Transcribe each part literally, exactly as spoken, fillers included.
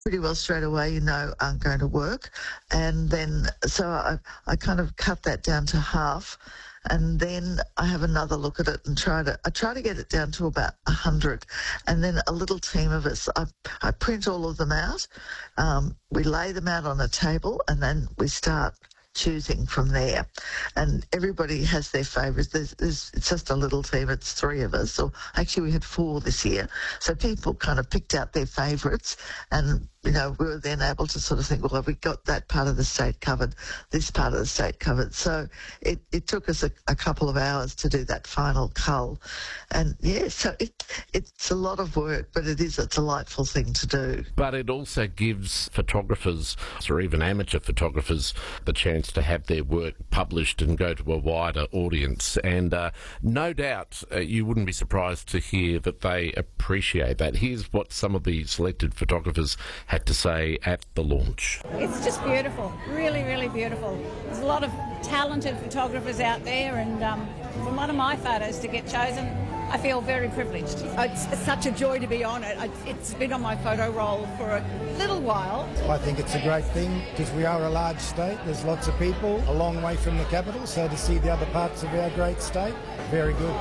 pretty well straight away, you know, aren't going to work. And then, so I, I kind of cut that down to half. And then I have another look at it and try to, I try to get it down to about a hundred. And then a little team of us, I, I print all of them out. Um, we lay them out on a table and then we start choosing from there. And everybody has their favourites. There's, there's, it's just a little team. It's three of us. Or actually we had four this year. So people kind of picked out their favourites, and you know, we were then able to sort of think, well, have we got that part of the state covered, this part of the state covered? So it, it took us a, a couple of hours to do that final cull. And yeah, so it, it's a lot of work, but it is a delightful thing to do. But it also gives photographers, or even amateur photographers, the chance to have their work published and go to a wider audience. And uh, no doubt uh, you wouldn't be surprised to hear that they appreciate that. Here's what some of the selected photographers had to say at the launch. It's just beautiful, really, really beautiful. There's a lot of talented photographers out there, and um, from one of my photos to get chosen, I feel very privileged. It's, it's such a joy to be on it. It's been on my photo roll for a little while. I think it's a great thing because we are a large state. There's lots of people, a long way from the capital, so to see the other parts of our great state, very good.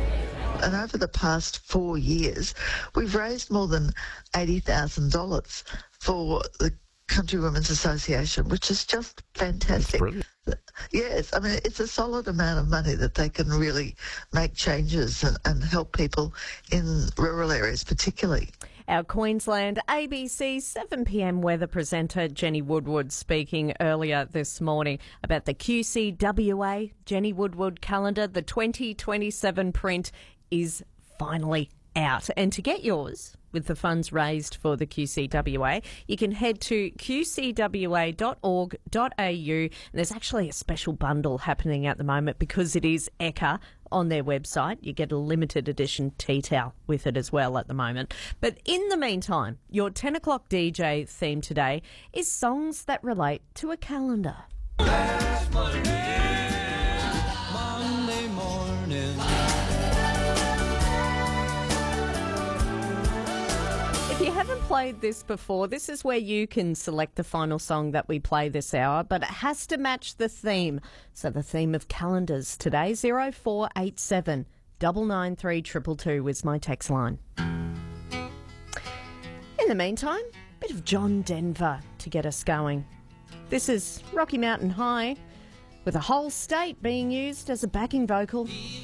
And over the past four years, we've raised more than eighty thousand dollars for the Country Women's Association, which is just fantastic. Yes, I mean, it's a solid amount of money that they can really make changes and, and help people in rural areas particularly. Our Queensland A B C seven p m weather presenter Jenny Woodward speaking earlier this morning about the Q C W A Jenny Woodward calendar. The twenty twenty-seven print is finally out. And to get yours with the funds raised for the Q C W A, you can head to q c w a dot org dot a u. And there's actually a special bundle happening at the moment because it is E C A on their website. You get a limited edition tea towel with it as well at the moment. But in the meantime, your ten o'clock D J theme today is songs that relate to a calendar. Last Monday, Monday morning. If you haven't played this before, this is where you can select the final song that we play this hour, but it has to match the theme. So the theme of calendars today, zero four eight seven, nine nine three, two two two is my text line. In the meantime, a bit of John Denver to get us going. This is Rocky Mountain High, with a whole state being used as a backing vocal.